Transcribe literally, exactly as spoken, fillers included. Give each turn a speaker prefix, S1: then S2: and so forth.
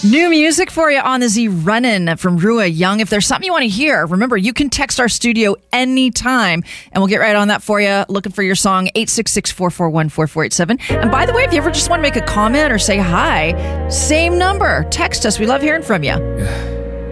S1: New music for you on the Z Runnin' from Rua Young. If there's something you want to hear, remember, you can text our studio anytime, and we'll get right on that for you. Looking for your song, eight six six, four four one, four four eight seven. And by the way, if you ever just want to make a comment or say hi, same number. Text us. We love hearing from you.